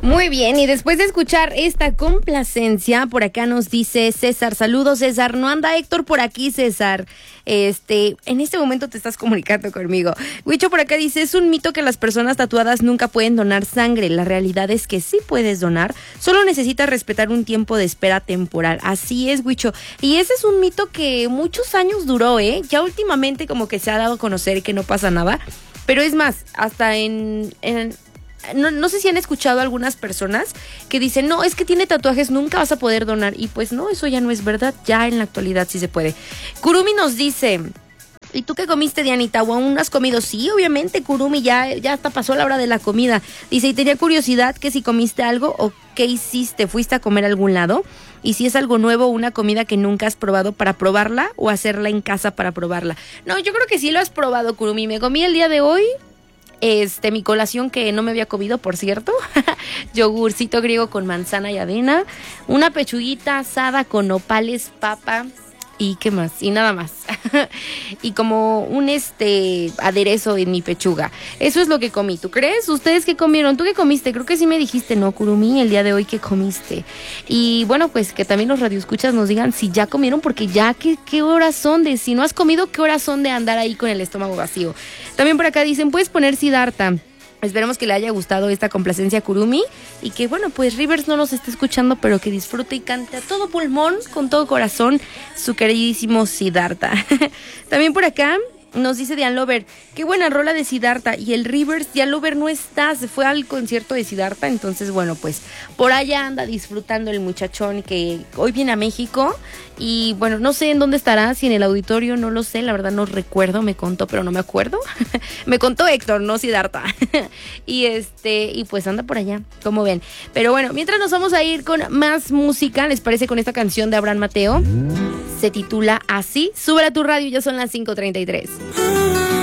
Muy bien, y después de escuchar esta complacencia, por acá nos dice César, saludos César, no anda Héctor por aquí César, en este momento te estás comunicando conmigo. Huicho por acá dice, es un mito que las personas tatuadas nunca pueden donar sangre, la realidad es que sí puedes donar, solo necesitas respetar un tiempo de espera temporal, así es Huicho, y ese es un mito que muchos años duró, ya últimamente como que se ha dado a conocer que no pasa nada, pero es más, hasta no sé si han escuchado a algunas personas que dicen, no, es que tiene tatuajes, nunca vas a poder donar. Y pues no, eso ya no es verdad, ya en la actualidad sí se puede. Kurumi nos dice, ¿y tú qué comiste, Dianita? ¿O aún no has comido? Sí, obviamente, Kurumi, ya hasta pasó la hora de la comida. Dice, y tenía curiosidad que si comiste algo o qué hiciste, ¿fuiste a comer a algún lado? Y si es algo nuevo, una comida que nunca has probado para probarla o hacerla en casa para probarla. No, yo creo que sí lo has probado, Kurumi. Me comí el día de hoy mi colación que no me había comido, por cierto, yogurcito griego con manzana y avena, una pechuguita asada con nopales, papa y qué más, y nada más, y como un aderezo en mi pechuga. Eso es lo que comí. ¿Tú crees? ¿Ustedes qué comieron? ¿Tú qué comiste? Creo que sí me dijiste, ¿no, Kurumi? El día de hoy, ¿qué comiste? Y bueno, pues que también los radioescuchas nos digan si ya comieron, porque ya, ¿qué horas son de? Si no has comido, ¿qué horas son de andar ahí con el estómago vacío? También por acá dicen, ¿puedes poner Siddhartha? Esperemos que le haya gustado esta complacencia a Kurumi y que, bueno, pues Rivers no nos esté escuchando, pero que disfrute y cante a todo pulmón, con todo corazón, su queridísimo Siddhartha. También por acá nos dice Dian Lover, qué buena rola de Siddhartha, y el Rivers, Dian Lover no está, se fue al concierto de Siddhartha, entonces bueno, pues por allá anda disfrutando el muchachón que hoy viene a México, y bueno, no sé en dónde estará, si en el auditorio, no lo sé, la verdad no recuerdo, me contó, pero no me acuerdo, me contó Héctor, no Siddhartha, y pues anda por allá, como ven, pero bueno, mientras nos vamos a ir con más música, ¿les parece? Con esta canción de Abraham Mateo, se titula Así, súbela a tu radio, ya son las 5:33.